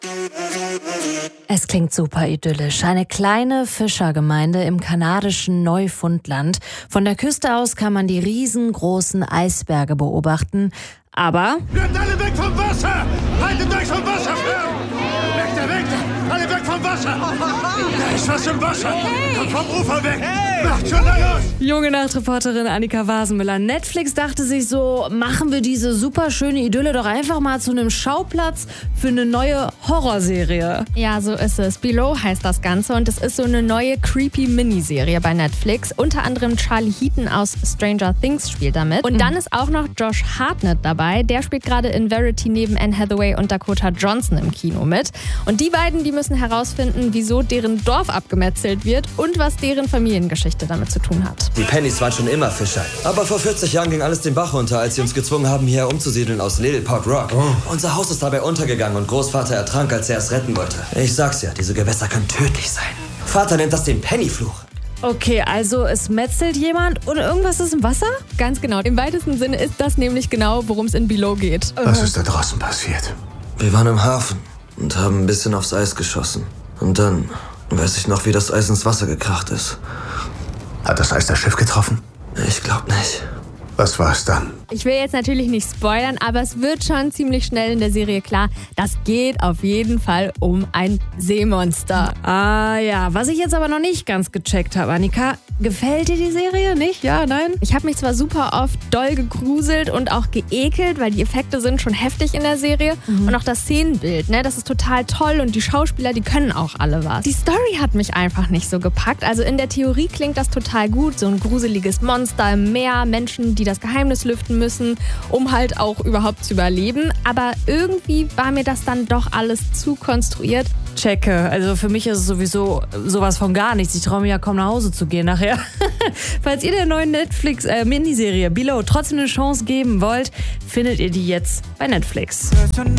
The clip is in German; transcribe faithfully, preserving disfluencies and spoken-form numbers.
Es klingt super idyllisch. Eine kleine Fischergemeinde im kanadischen Neufundland. Von der Küste aus kann man die riesengroßen Eisberge beobachten. Aber... Bleibt alle weg vom Wasser! Haltet euch vom Wasser fern! Weg da, weg da! Alle weg vom Wasser! Da ist was im Wasser! Kommt vom Ufer weg! Macht schon da los! Junge Nachtreporterin Annika Wasenmüller. Netflix dachte sich so, machen wir diese super schöne Idylle doch einfach mal zu einem Schauplatz für eine neue Horrorserie. Ja, so ist es. Below heißt das Ganze und es ist so eine neue creepy Miniserie bei Netflix. Unter anderem Charlie Heaton aus Stranger Things spielt damit. Und dann ist auch noch Josh Hartnett dabei. Der spielt gerade in Verity neben Anne Hathaway und Dakota Johnson im Kino mit. Und die beiden, die müssen herausfinden, wieso deren Dorf abgemetzelt wird und was deren Familiengeschichte damit zu tun hat. Die Pennys waren schon immer Fischer. Aber vor vierzig Jahren ging alles den Bach runter, als sie uns gezwungen haben, hierher umzusiedeln aus Little Port Rock. Oh. Unser Haus ist dabei untergegangen und Großvater ertrank, als er es retten wollte. Ich sag's ja, diese Gewässer können tödlich sein. Vater nennt das den Pennyfluch. Okay, also es metzelt jemand und irgendwas ist im Wasser? Ganz genau. Im weitesten Sinne ist das nämlich genau, worum es in Below geht. Was ist da draußen passiert? Wir waren im Hafen und haben ein bisschen aufs Eis geschossen. Und dann weiß ich noch, wie das Eis ins Wasser gekracht ist. Hat das Eis das Schiff getroffen? Ich glaub nicht. Was war es dann? Ich will jetzt natürlich nicht spoilern, aber es wird schon ziemlich schnell in der Serie klar, das geht auf jeden Fall um ein Seemonster. Ah ja, was ich jetzt aber noch nicht ganz gecheckt habe, Annika, gefällt dir die Serie? Nicht? Ja, nein? Ich habe mich zwar super oft doll gegruselt und auch geekelt, weil die Effekte sind schon heftig in der Serie. Mhm. Und auch das Szenenbild, ne, das ist total toll und die Schauspieler, die können auch alle was. Die Story hat mich einfach nicht so gepackt. Also in der Theorie klingt das total gut, so ein gruseliges Monster im Meer, Menschen, die das Geheimnis lüften müssen, um halt auch überhaupt zu überleben. Aber irgendwie war mir das dann doch alles zu konstruiert. Checke. Also für mich ist es sowieso sowas von gar nichts. Ich traue mir ja kaum nach Hause zu gehen nachher. Falls ihr der neuen Netflix-Miniserie äh, Below trotzdem eine Chance geben wollt, findet ihr die jetzt bei Netflix.